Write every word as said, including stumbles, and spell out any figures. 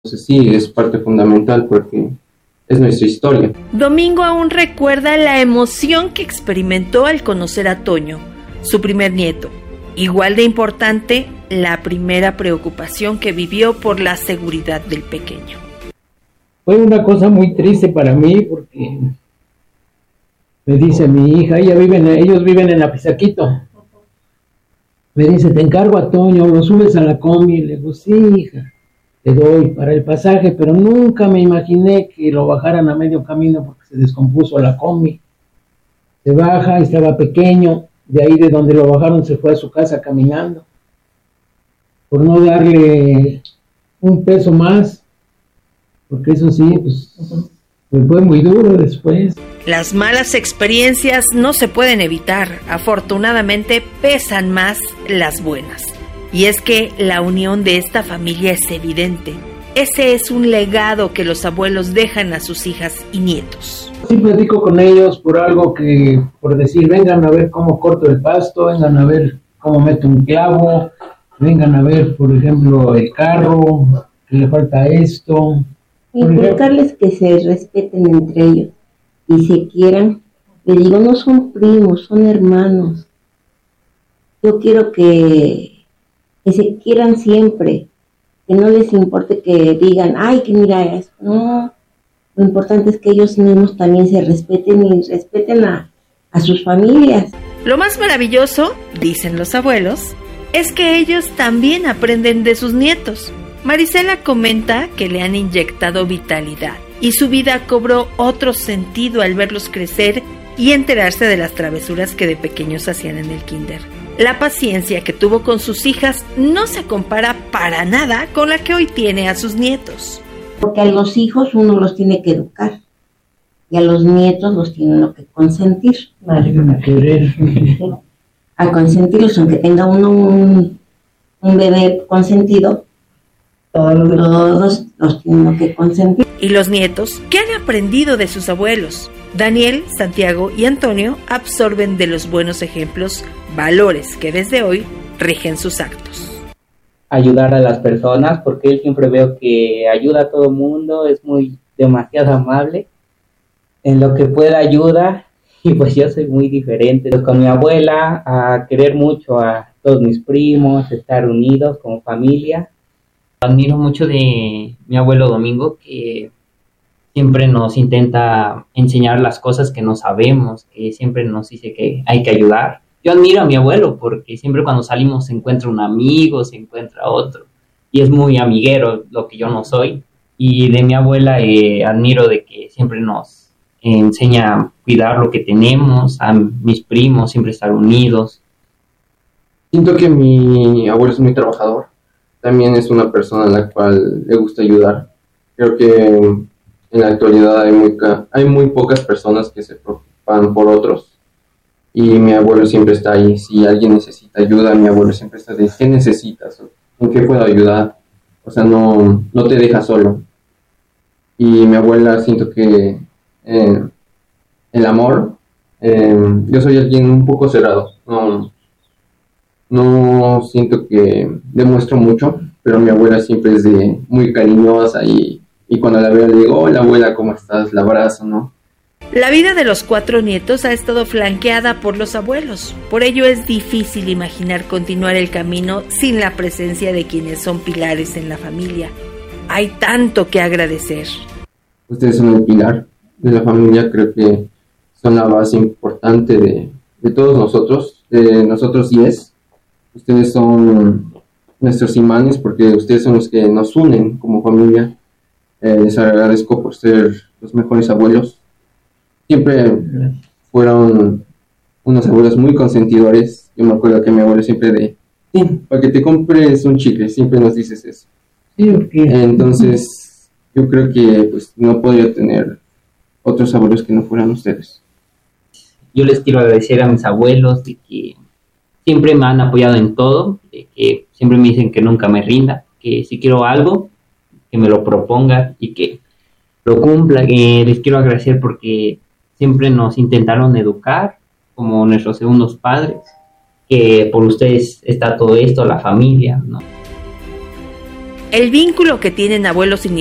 Entonces sí, es parte fundamental porque es nuestra historia. Domingo aún recuerda la emoción que experimentó al conocer a Toño, su primer nieto. Igual de importante, la primera preocupación que vivió por la seguridad del pequeño. Fue una cosa muy triste para mí porque me dice mi hija, ella vive en, ellos viven en Apizaquito. Me dice, te encargo a Toño, lo subes a la combi. Y le digo, sí, hija, te doy para el pasaje, pero nunca me imaginé que lo bajaran a medio camino porque se descompuso la combi. Se baja, estaba pequeño, de ahí de donde lo bajaron se fue a su casa caminando. Por no darle un peso más, porque eso sí, pues, me fue muy duro después. Las malas experiencias no se pueden evitar, afortunadamente pesan más las buenas. Y es que la unión de esta familia es evidente. Ese es un legado que los abuelos dejan a sus hijas y nietos. Sí platico con ellos por algo que, por decir, vengan a ver cómo corto el pasto, vengan a ver cómo meto un clavo, vengan a ver, por ejemplo, el carro, que le falta esto. Inculcarles que se respeten entre ellos y se quieran. Les digo, no son primos, son hermanos. Yo quiero que, que se quieran siempre, que no les importe que digan, ay, que mira esto. No, lo importante es que ellos mismos también se respeten y respeten a, a sus familias. Lo más maravilloso, dicen los abuelos, es que ellos también aprenden de sus nietos. Marisela comenta que le han inyectado vitalidad y su vida cobró otro sentido al verlos crecer y enterarse de las travesuras que de pequeños hacían en el kinder. La paciencia que tuvo con sus hijas no se compara para nada con la que hoy tiene a sus nietos. Porque a los hijos uno los tiene que educar y a los nietos los tiene uno que consentir. A querer. A consentirlos, aunque tenga uno un, un bebé consentido, todos los, los tiene uno que consentir. ¿Y los nietos? ¿Qué han aprendido de sus abuelos? Daniel, Santiago y Antonio absorben de los buenos ejemplos valores que desde hoy rigen sus actos. Ayudar a las personas, porque él siempre veo que ayuda a todo el mundo, es muy demasiado amable, en lo que pueda ayuda, y pues yo soy muy diferente. Pues con mi abuela, a querer mucho a todos mis primos, estar unidos como familia. Admiro mucho de mi abuelo Domingo, que siempre nos intenta enseñar las cosas que no sabemos, que siempre nos dice que hay que ayudar. Yo admiro a mi abuelo porque siempre cuando salimos se encuentra un amigo, se encuentra otro, y es muy amiguero, lo que yo no soy. Y de mi abuela eh, admiro de que siempre nos enseña a cuidar lo que tenemos, a mis primos, siempre estar unidos. Siento que mi abuelo es muy trabajador. También es una persona a la cual le gusta ayudar. Creo que en la actualidad hay muy, hay muy pocas personas que se preocupan por otros. Y mi abuelo siempre está ahí. Si alguien necesita ayuda, mi abuelo siempre está ahí. ¿Qué necesitas? ¿En qué puedo ayudar? O sea, no, no te deja solo. Y mi abuela, siento que eh, el amor, eh, yo soy alguien un poco cerrado. No, no siento que demuestro mucho, pero mi abuela siempre es de muy cariñosa y, y cuando la veo le digo, hola abuela, ¿cómo estás? La abrazo, ¿no? La vida de los cuatro nietos ha estado flanqueada por los abuelos. Por ello es difícil imaginar continuar el camino sin la presencia de quienes son pilares en la familia. Hay tanto que agradecer. Ustedes son el pilar de la familia, creo que son la base importante de, de todos nosotros, de nosotros diez. Ustedes son nuestros imanes porque ustedes son los que nos unen como familia. Eh, les agradezco por ser los mejores abuelos. Siempre fueron unos abuelos muy consentidores. Yo me acuerdo que mi abuelo siempre de, sí, para que te compres un chicle, siempre nos dices eso. Sí, okay. Entonces, yo creo que pues no podría tener otros abuelos que no fueran ustedes. Yo les quiero agradecer a mis abuelos de que siempre me han apoyado en todo, de que siempre me dicen que nunca me rinda, que si quiero algo, que me lo proponga y que lo cumpla. Eh, les quiero agradecer porque siempre nos intentaron educar como nuestros segundos padres, que por ustedes está todo esto, la familia, ¿no? El vínculo que tienen abuelos y